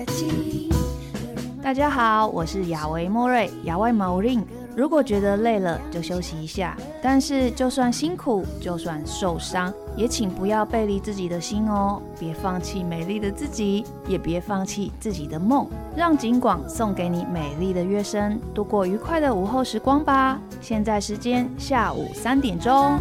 大家好，我是亚维莫瑞，亚维毛令。如果觉得累了，就休息一下。但是就算辛苦，就算受伤，也请不要背离自己的心哦。别放弃美丽的自己，也别放弃自己的梦。让景广送给你美丽的乐声，度过愉快的午后时光吧。现在时间下午3点钟。